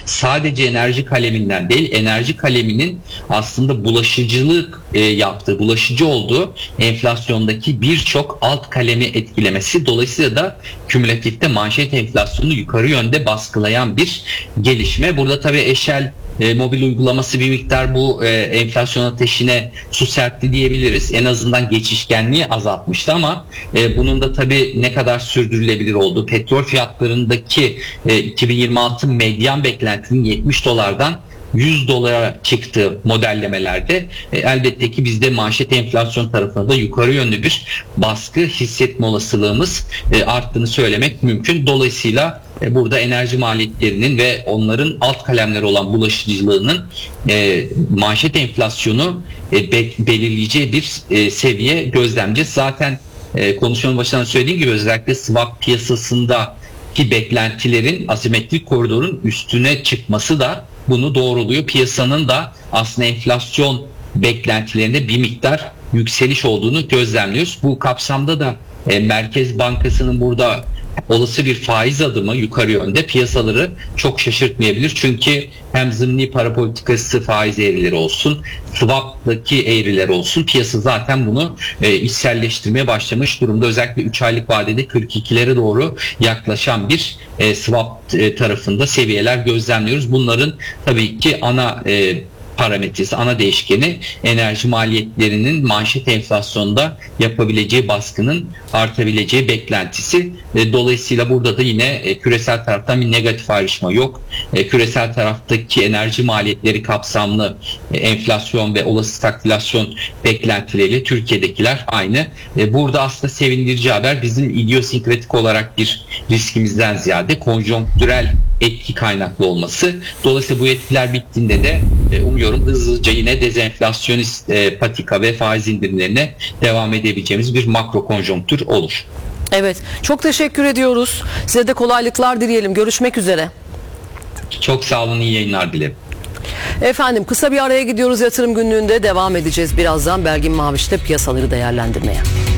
sadece enerji kaleminden değil, enerji kaleminin aslında bulaşıcı olduğu enflasyondaki birçok alt kalemi etkilemesi. Dolayısıyla da kümülatifte manşet enflasyonu yukarı yönde baskılayan bir gelişme. Burada tabii Eşel mobil uygulaması bir miktar bu enflasyon ateşine su serpti diyebiliriz. En azından geçişkenliği azaltmıştı ama bunun da tabii ne kadar sürdürülebilir olduğu, petrol fiyatlarındaki 2026 medyan beklentinin 70 dolardan 100 dolara çıktığı modellemelerde elbette ki bizde manşet enflasyon tarafında da yukarı yönlü bir baskı hissetme olasılığımız arttığını söylemek mümkün. Dolayısıyla burada enerji maliyetlerinin ve onların alt kalemleri olan bulaşıcılığının manşet enflasyonu belirleyeceği bir seviye gözlemleyeceğiz. Zaten konuşmanın başından söylediğim gibi özellikle swap piyasasındaki beklentilerin asimetrik koridorun üstüne çıkması da bunu doğruluyor. Piyasanın da aslında enflasyon beklentilerinde bir miktar yükseliş olduğunu gözlemliyoruz. Bu kapsamda da Merkez Bankası'nın burada olası bir faiz adımı yukarı yönde piyasaları çok şaşırtmayabilir. Çünkü hem zımni para politikası faiz eğrileri olsun, swap'taki eğriler olsun, piyasa zaten bunu içselleştirmeye başlamış durumda. Özellikle 3 aylık vadede 42'lere doğru yaklaşan bir swap tarafında seviyeler gözlemliyoruz. Bunların tabii ki ana parametresi, ana değişkeni enerji maliyetlerinin manşet enflasyonda yapabileceği baskının artabileceği beklentisi. Dolayısıyla burada da yine küresel taraftan bir negatif ayrışma yok. Küresel taraftaki enerji maliyetleri kapsamlı enflasyon ve olası stagflasyon beklentileriyle Türkiye'dekiler aynı. Burada aslında sevindirici haber bizim idiosinkratik olarak bir riskimizden ziyade konjonktürel etki kaynaklı olması. Dolayısıyla bu etkiler bittiğinde de umuyorum hızlıca yine dezenflasyonist patika ve faiz indirimlerine devam edebileceğimiz bir makro konjonktür olur. Evet, çok teşekkür ediyoruz. Size de kolaylıklar dileyelim. Görüşmek üzere. Çok sağ olun, iyi yayınlar dilerim. Efendim, kısa bir araya gidiyoruz. Yatırım Günlüğü'nde devam edeceğiz birazdan Belgin Maviş'te piyasaları değerlendirmeye.